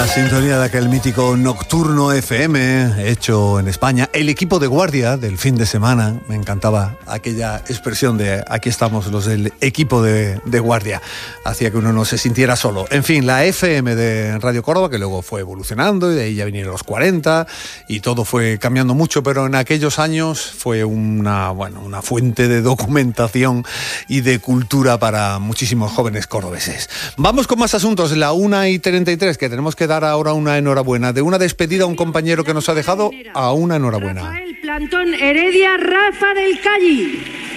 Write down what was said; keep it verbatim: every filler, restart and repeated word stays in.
La sintonía de aquel mítico Nocturno F M hecho en España. El equipo de guardia del fin de semana. Me encantaba aquella expresión de aquí estamos los del equipo de, de guardia. Hacía que uno no se sintiera solo. En fin, la F M de Radio Córdoba, que luego fue evolucionando y de ahí ya vinieron los cuarenta y todo fue cambiando mucho, pero en aquellos años fue una, bueno, una fuente de documentación y de cultura para muchísimos jóvenes cordobeses. Vamos con más asuntos. La una y treinta y tres, que tenemos que dar ahora una enhorabuena. De una despedida a un compañero que nos ha dejado a una enhorabuena. Rafael Plantón Heredia Rafa del Calli.